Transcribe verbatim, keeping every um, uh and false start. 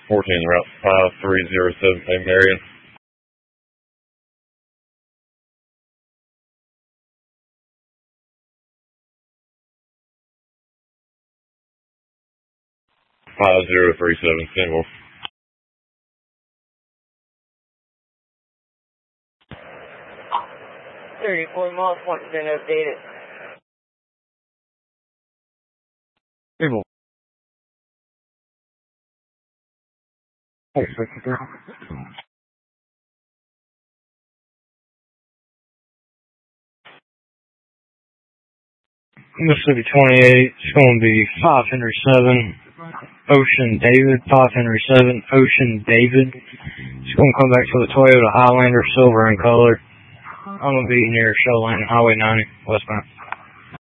fourteen, route five three zero seven, same area. five zero three seven, single. thirty-four miles, once been updated. Single. Oh, Mississippi twenty-eight, it's going to be five Henry seven, Ocean David, five Henry seven, Ocean David. It's going to come back to the Toyota Highlander, silver in color. I'm going to be near Show Lane, Highway ninety, westbound.